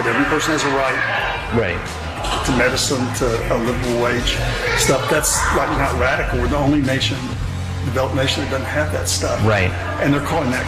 every person has a right Right. to medicine, to a livable wage stuff. That's like not radical. We're the only nation, developed nation that doesn't have that stuff. Right. And they're calling that